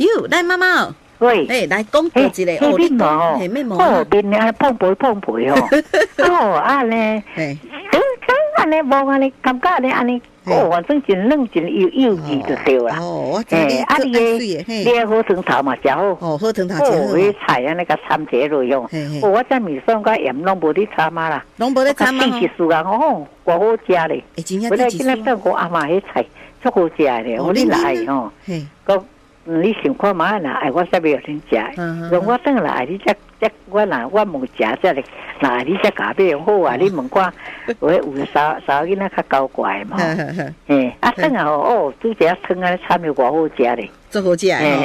有，来妈妈。 喂， 来讲多一个哦，面膜， 面膜， 面啊，碰杯哦，哦，安尼，安尼无安尼，感觉安尼，反正真嫩真幼稚就对啦。 我知你啊，你的好汤头嘛，真好。 好汤头真好。 迄菜啊，那个参这落用。我这米线甲盐拢无咧参啊啦。 拢无咧参啊。 新奇蔬啊，我好食咧。我来今仔做我阿妈迄菜，足好食咧。我你来吼，你想看嘛？哪爱我才袂有恁食。用我等来，你我冇食这里，那你才咖啡好啊！你问看，我有啥囡仔较高怪嘛？等啊哦，煮只汤啊，参与我好食咧， 足好食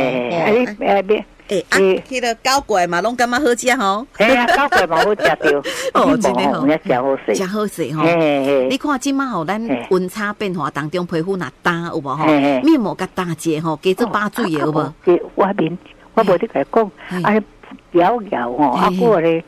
迄个高怪嘛，拢感觉好食吼。 高怪嘛好食着， 真诶吼， 真好食， 真好食吼。你看即马吼，咱温差变化当中，皮肤若干有无吼？面膜甲打者吼，加做把水有无？ 我无得甲伊讲，安尼摇吼，啊我咧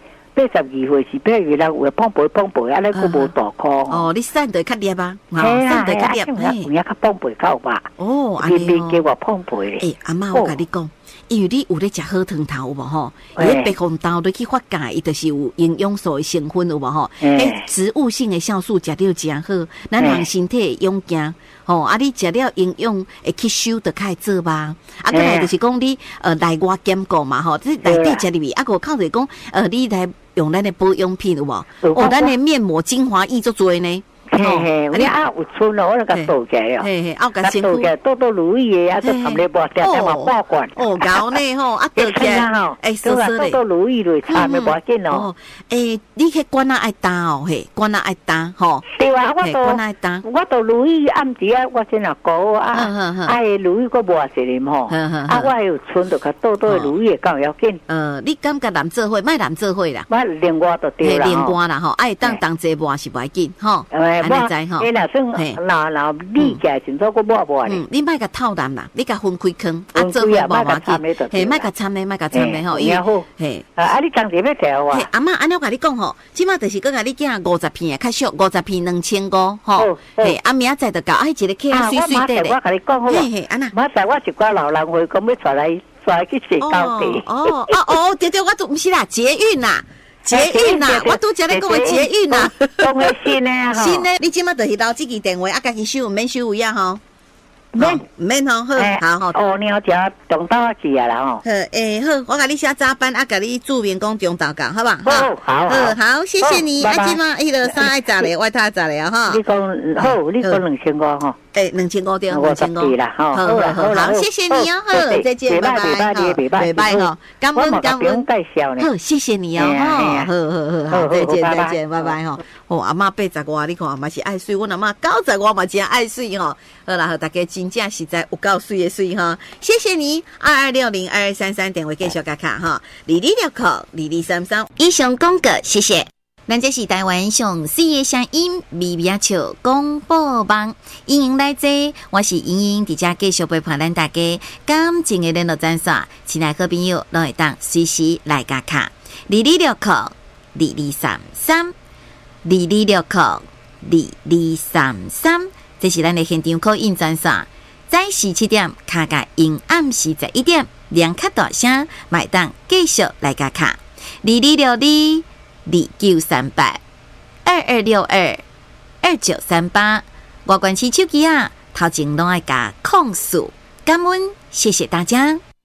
82岁是82人有碰背，安尼佫无大箍。 你散得较烈啊？散得较烈， 有影较碰背较有吧？ 安尼叫我碰背。 阿妈，我甲你讲。因为你有咧食好汤头有无吼？伊咧白红豆你去发酵，伊就是有营养素的成分有无吼？植物性的酵素食了真好，咱人身体的养健吼。你食了营养会吸收就开做吧。过来就是讲你内外兼顾嘛吼，这内底食入去，个靠着讲你来用咱的保养品有无？咱的面膜精华液足多呢。 你有春哦，我那个倒起哦，倒起倒如意的啊，都含咧无点嘛半罐。 搞呢吼，倒起倒如意类掺咧无紧哦。 你迄罐爱打哦，罐爱打吼。 对啊，我倒如意暗时啊，我先搞啊，如意个无偌济啉吼。我还有春就甲倒如意够要紧。 你感觉蓝做伙，莫蓝做伙啦。 我另外就对啦。 另外啦吼，爱当济抹是袂紧吼。你知吼？ 那你食真多个抹咧。 你莫甲透淡啦，你甲分开坑，做伙抹抹紧。莫甲掺的吼。 伊好。你当时要调啊？ 阿妈，安尼我甲你讲吼，即马就是佮你寄50片较俗，50片2500吼。明仔载就到，一个客水水的咧。 我甲你讲好。 安那？ 明仔载我一寡老人会讲要带来去坐高铁。 对，我都毋是啦，捷运啦。捷运呐，我拄则咧讲的捷运呐， 讲的新的哈， 新的，你即马就是留这支电话，家己收，免收位啊吼，免吼，好， 你好，只中昼去啊啦吼， 好，我甲你写早班，甲你注明讲中昼讲，好吧？好，谢谢你，即马迄个衫爱炸咧，外套炸咧哈。 你讲好，你讲2500吼。 2500对，2500 啦， 好，谢谢你哦，再见，拜拜哈，感恩，好，谢谢你哦，好，再见，拜拜哈。阿嬷80多，你看嘛是爱水，阮阿嬷90多嘛真爱水哈。好啦，大家真正实在有够水的水哈，谢谢你，22602233电话继续加卡哈，22602233。以上广告，谢谢。咱这是台湾上4个声音微微笑广播网，欢迎来坐，我是莹莹，伫遮继续陪伴咱大家感情的联络专线，亲爱好朋友拢会当随时来加卡，22602233，22602233，这是咱的现场call in专线，早时7点卡甲因暗时11点，两卡大声，买当继续来加卡，226022622938，外关市手机啊，头前拢爱加控诉，感恩，谢谢大家。